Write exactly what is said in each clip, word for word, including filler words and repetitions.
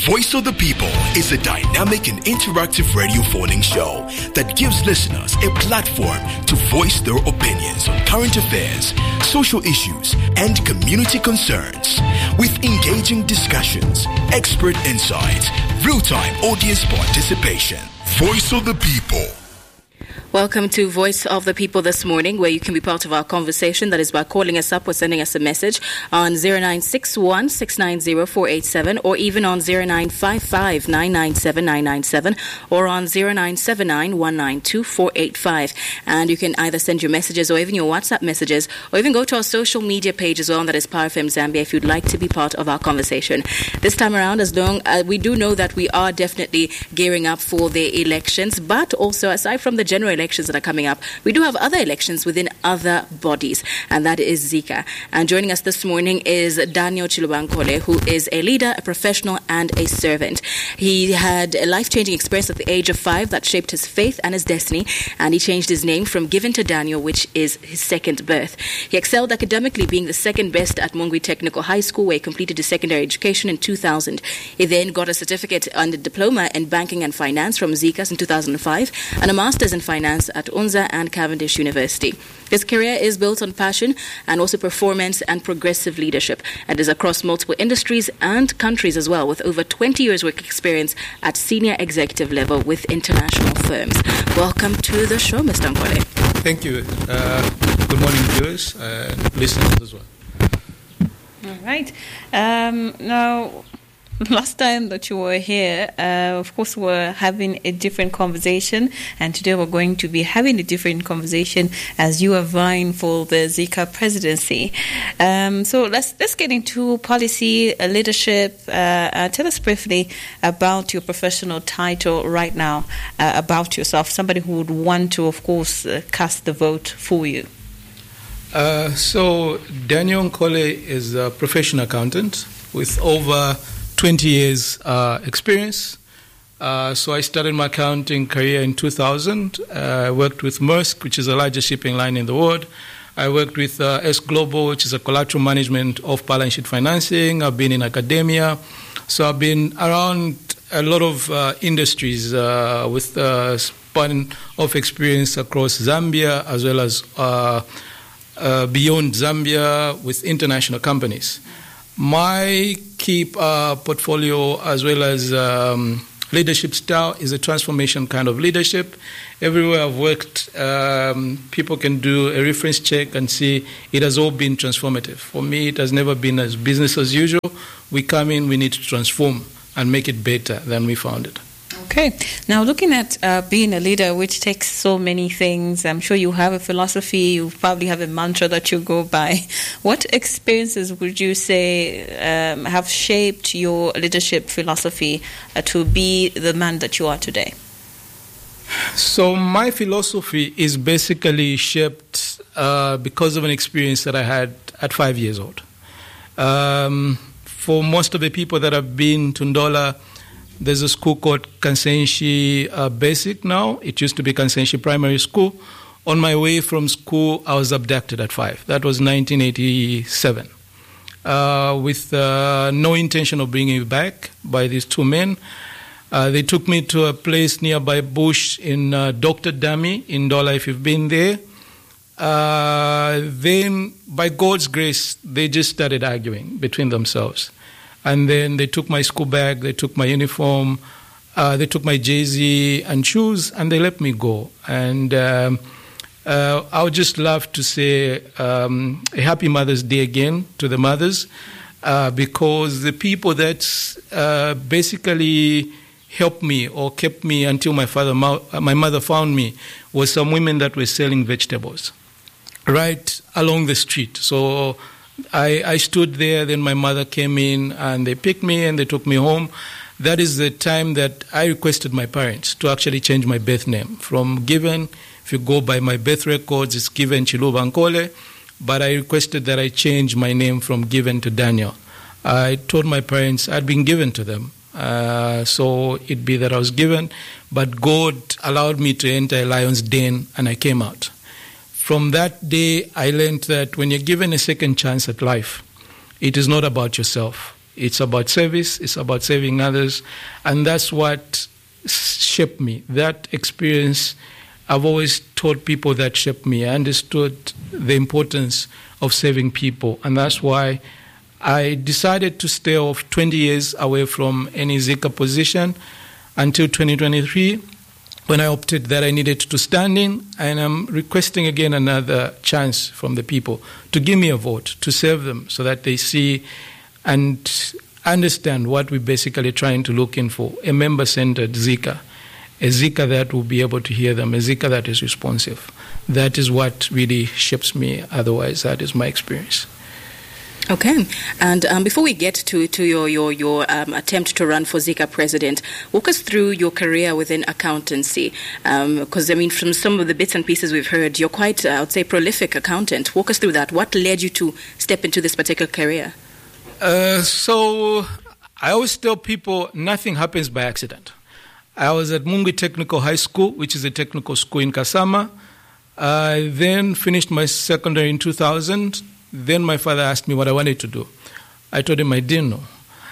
Voice of the People is a dynamic and interactive radio phoning show that gives listeners a platform to voice their opinions on current affairs, social issues, and community concerns. With engaging discussions, expert insights, real-time audience participation. Voice of the People. Welcome to Voice of the People this morning, where you can be part of our conversation. That is by calling us up or sending us a message on zero nine six one, six nine zero, four eight seven or even on zero nine five five, nine nine seven, nine nine seven or on zero nine seven nine, one nine two, four eight five. And you can either send your messages or even your WhatsApp messages or even go to our social media page as well, and that is Power F M Zambia, if you'd like to be part of our conversation. This time around, as long uh, we do know that we are definitely gearing up for the elections, but also aside from the general elections that are coming up, we do have other elections within other bodies, and that is Zika. And joining us this morning is Daniel Chiluba-Nkole, who is a leader, a professional, and a servant. He had a life-changing experience at the age of five that shaped his faith and his destiny, and he changed his name from Given to Daniel, which is his second birth. He excelled academically, being the second best at Mungwi Technical High School, where he completed his secondary education in two thousand. He then got a certificate and a diploma in banking and finance from ZICAS in two thousand five, and a master's in finance at UNZA and Cavendish University. His career is built on passion and also performance and progressive leadership, and is across multiple industries and countries as well, with over twenty years work experience at senior executive level with international firms. Welcome to the show, Mister Nkole. Thank you. Uh, good morning, viewers and listeners as well. All right. Um, now, last time that you were here, uh, of course, we were having a different conversation, and today we're going to be having a different conversation as you are vying for the Zika presidency. Um, so let's let's get into policy, uh, leadership. Uh, uh, tell us briefly about your professional title right now, uh, about yourself, somebody who would want to, of course, uh, cast the vote for you. Uh, so Daniel Nkole is a professional accountant with over twenty years uh, experience. Uh, so I started my accounting career in two thousand. Uh, I worked with Maersk, which is the largest shipping line in the world. I worked with uh, S Global, which is a collateral management of balance sheet financing. I've been in academia. So I've been around a lot of uh, industries uh, with a span of experience across Zambia as well as uh, uh, beyond Zambia with international companies. My key uh, portfolio as well as um, leadership style is a transformation kind of leadership. Everywhere I've worked, um, people can do a reference check and see it has all been transformative. For me, it has never been as business as usual. We come in, we need to transform and make it better than we found it. Okay. Now, looking at uh, being a leader, which takes so many things, I'm sure you have a philosophy, you probably have a mantra that you go by. What experiences would you say um, have shaped your leadership philosophy uh, to be the man that you are today? So my philosophy is basically shaped uh, because of an experience that I had at five years old. Um, for most of the people that have been to Ndola, there's a school called Kansenshi uh, Basic now. It used to be Kansenshi Primary School. On my way from school, I was abducted at five. That was nineteen eighty-seven. Uh, with uh, no intention of bringing me back by these two men. Uh, they took me to a place nearby Bush in uh, Doctor Dami in Ndola, if you've been there. Uh, then, by God's grace, they just started arguing between themselves. And then they took my school bag, they took my uniform, uh, they took my jersey and shoes, and they let me go. And um, uh, I would just love to say um, a happy Mother's Day again to the mothers, uh, because the people that uh, basically helped me or kept me until my father, my mother found me was some women that were selling vegetables right along the street. So I, I stood there, then my mother came in and they picked me and they took me home. That is the time that I requested my parents to actually change my birth name from Given. If you go by my birth records, it's Given Chiluba-Nkole, but I requested that I change my name from Given to Daniel. I told my parents I'd been given to them, uh, so it'd be that I was given, but God allowed me to enter a lion's den and I came out. From that day, I learned that when you're given a second chance at life, it is not about yourself. It's about service. It's about serving others. And that's what shaped me. That experience, I've always taught people that shaped me. I understood the importance of serving people. And that's why I decided to stay off twenty years away from any Zika position until twenty twenty-three, when I opted that I needed to stand in, and I'm requesting again another chance from the people to give me a vote, to serve them so that they see and understand what we're basically trying to look in for, a member-centered Zika, a Zika that will be able to hear them, a Zika that is responsive. That is what really shapes me. Otherwise, that is my experience. Okay, and um, before we get to, to your your, your um, attempt to run for Zika president, walk us through your career within accountancy. Because, um, I mean, from some of the bits and pieces we've heard, you're quite, uh, I would say, prolific accountant. Walk us through that. What led you to step into this particular career? Uh, so, I always tell people nothing happens by accident. I was at Mungwi Technical High School, which is a technical school in Kasama. I then finished my secondary in two thousand. Then my father asked me what I wanted to do. I told him I didn't know.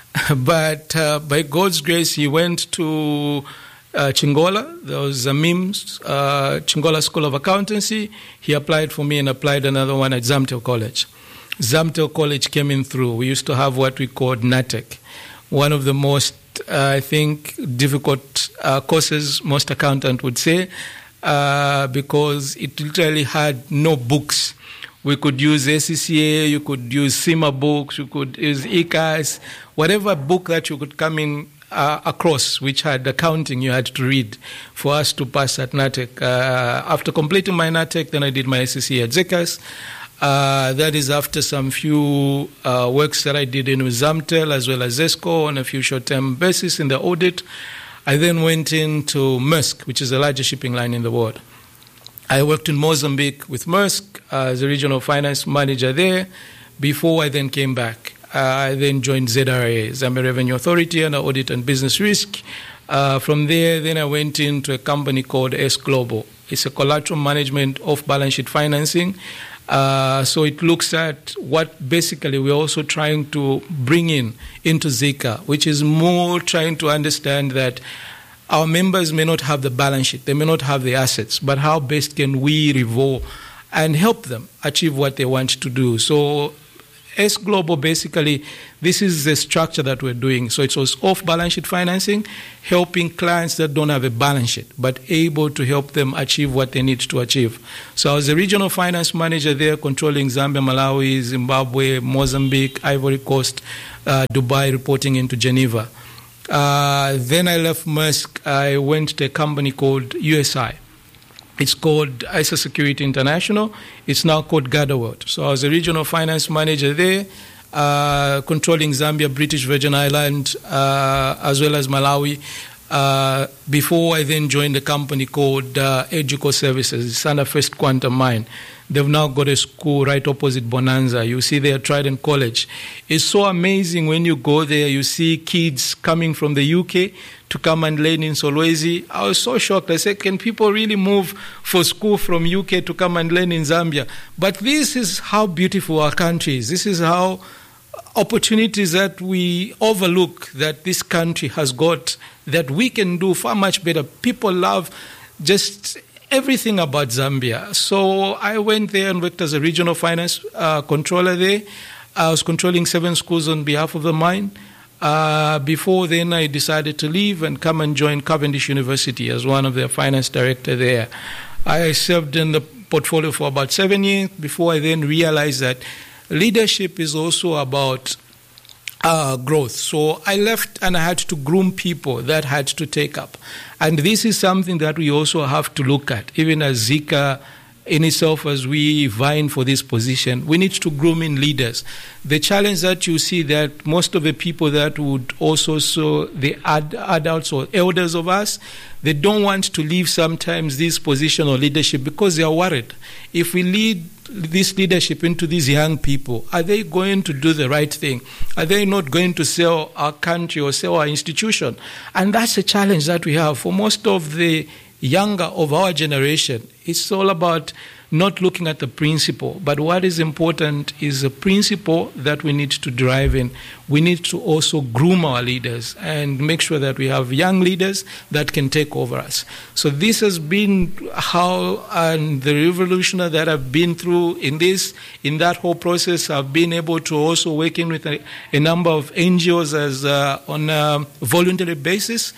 But uh, by God's grace, he went to uh, Chingola. There was a MIMS, uh, Chingola School of Accountancy. He applied for me and applied another one at Zamtel College. Zamtel College came in through. We used to have what we called NATEC, one of the most, uh, I think, difficult uh, courses, most accountant would say, uh, because it literally had no books. We could use A C C A, you could use SEMA books, you could use I C A S, whatever book that you could come in uh, across which had accounting you had to read for us to pass at NATEC. Uh, after completing my NATEC, then I did my A C C A at ZECAS. Uh, that is after some few uh, works that I did in with Zamtel as well as ZESCO on a few short-term basis in the audit. I then went into Maersk, which is the largest shipping line in the world. I worked in Mozambique with Maersk uh, as a regional finance manager there before I then came back. Uh, I then joined Z R A, Zambia Revenue Authority, under audit and business risk. Uh, from there, then I went into a company called S Global. It's a collateral management off-balance sheet financing. Uh, so it looks at what basically we're also trying to bring in into Zika, which is more trying to understand that our members may not have the balance sheet, they may not have the assets, but how best can we revolve and help them achieve what they want to do? So S Global, basically, this is the structure that we're doing. So it was off-balance sheet financing, helping clients that don't have a balance sheet, but able to help them achieve what they need to achieve. So I was a regional finance manager there, controlling Zambia, Malawi, Zimbabwe, Mozambique, Ivory Coast, uh, Dubai, reporting into Geneva. Uh, then I left Maersk. I went to a company called U S I. It's called I S A Security International. It's now called Gadaworld. So I was a regional finance manager there, uh, controlling Zambia, British Virgin Islands, uh, as well as Malawi, uh, before I then joined a company called uh, Educo Services. It's under First Quantum Mine. They've now got a school right opposite Bonanza. You see there, Trident College. It's so amazing when you go there, you see kids coming from the U K to come and learn in Solwezi. I was so shocked. I said, can people really move for school from U K to come and learn in Zambia? But this is how beautiful our country is. This is how opportunities that we overlook that this country has got that we can do far much better. People love just everything about Zambia. So I went there and worked as a regional finance uh, controller there. I was controlling seven schools on behalf of the mine. Uh, before then, I decided to leave and come and join Cavendish University as one of their finance director there. I served in the portfolio for about seven years before I then realized that leadership is also about Uh, growth. So I left and I had to groom people that had to take up. And this is something that we also have to look at, even as Zika in itself, as we vying for this position. We need to groom in leaders. The challenge that you see that most of the people that would also, so the ad, adults or elders of us, they don't want to leave sometimes this position or leadership because they are worried. If we lead this leadership into these young people, are they going to do the right thing? Are they not going to sell our country or sell our institution? And that's a challenge that we have for most of the younger of our generation. It's all about not looking at the principle. But what is important is a principle that we need to drive in. We need to also groom our leaders and make sure that we have young leaders that can take over us. So this has been how, and the revolution that I've been through in this, in that whole process, I've been able to also work in with a, a number of N G Os as uh, on a voluntary basis.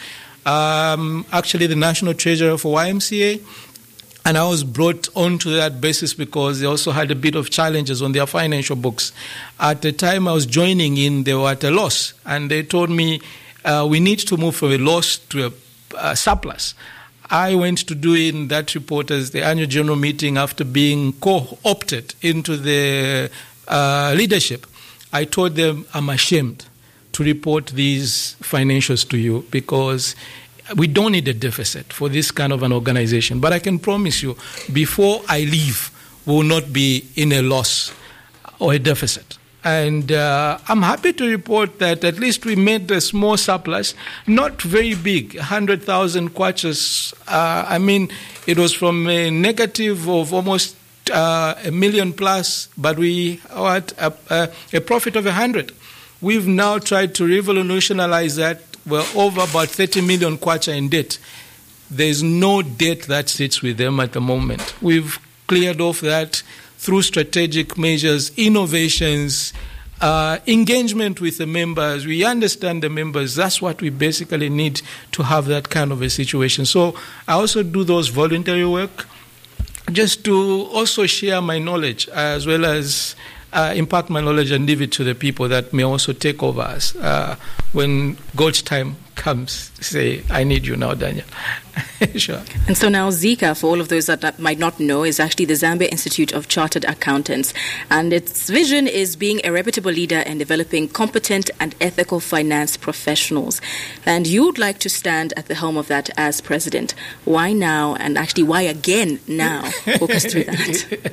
Um, actually, the National Treasurer for Y M C A. And I was brought onto that basis because they also had a bit of challenges on their financial books. At the time I was joining in, they were at a loss. And they told me, uh, we need to move from a loss to a, a surplus. I went to do in that report as the annual general meeting after being co-opted into the uh, leadership. I told them I'm ashamed to report these financials to you because we don't need a deficit for this kind of an organization. But I can promise you, before I leave, we will not be in a loss or a deficit. And uh, I'm happy to report that at least we made a small surplus, not very big, one hundred thousand kwachas. Uh, I mean, it was from a negative of almost uh, a million plus, but we had a, a, a profit of one hundred. We've now tried to revolutionize that. We're over about thirty million kwacha in debt. There's no debt that sits with them at the moment. We've cleared off that through strategic measures, innovations, uh, engagement with the members. We understand the members. That's what we basically need to have that kind of a situation. So I also do those voluntary work just to also share my knowledge as well as Uh, impart my knowledge and give it to the people that may also take over us uh, when God's time comes. Say, I need you now, Daniel. Sure. And so now Zika, for all of those that, that might not know, is actually the Zambia Institute of Chartered Accountants. And its vision is being a reputable leader and developing competent and ethical finance professionals. And you'd like to stand at the helm of that as president. Why now? And actually, why again now? Walk us through that.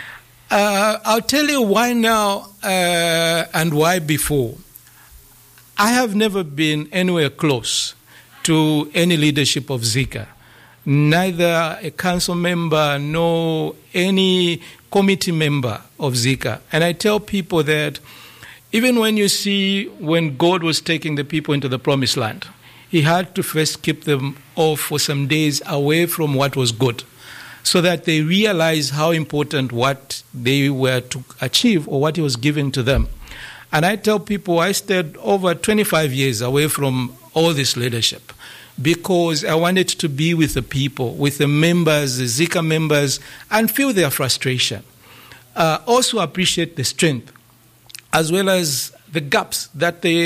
Uh, I'll tell you why now uh, and why before. I have never been anywhere close to any leadership of Zika, neither a council member nor any committee member of Zika. And I tell people that even when you see when God was taking the people into the promised land, he had to first keep them off for some days away from what was good, so that they realize how important what they were to achieve or what he was giving to them. And I tell people I stayed over twenty-five years away from all this leadership because I wanted to be with the people, with the members, the Zika members, and feel their frustration. Uh, also appreciate the strength as well as the gaps that they